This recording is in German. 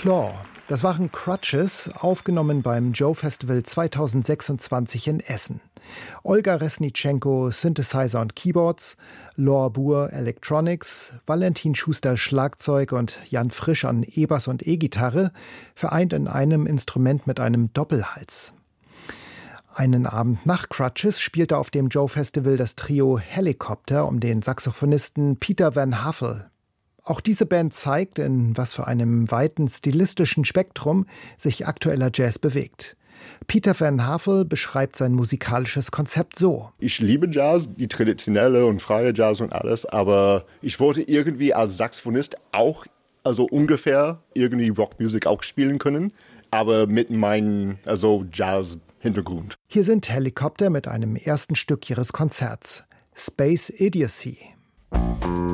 Claw. Das waren Crutches, aufgenommen beim Joe Festival 2026 in Essen. Olga Resnitschenko, Synthesizer und Keyboards, Lor Buhr, Electronics, Valentin Schuster, Schlagzeug und Jan Frisch an E-Bass und E-Gitarre, vereint in einem Instrument mit einem Doppelhals. Einen Abend nach Crutches spielte auf dem Joe Festival das Trio Helicopter um den Saxophonisten Peter Van Haffel. Auch diese Band zeigt, in was für einem weiten stilistischen Spektrum sich aktueller Jazz bewegt. Peter Van Haffel beschreibt sein musikalisches Konzept so. Ich liebe Jazz, die traditionelle und freie Jazz und alles, aber ich wollte irgendwie als Saxophonist auch, also ungefähr irgendwie Rockmusik auch spielen können, aber mit meinem Jazz-Hintergrund. Hier sind Helicopter mit einem ersten Stück ihres Konzerts, Space Idiocy.